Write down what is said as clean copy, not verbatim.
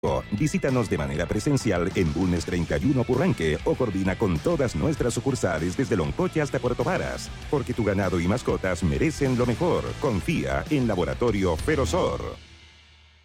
Visítanos de manera presencial en Bulnes 31 Purranque o coordina con todas nuestras sucursales desde Loncoche hasta Puerto Varas. Porque tu ganado y mascotas merecen lo mejor. Confía en Laboratorio Ferozor.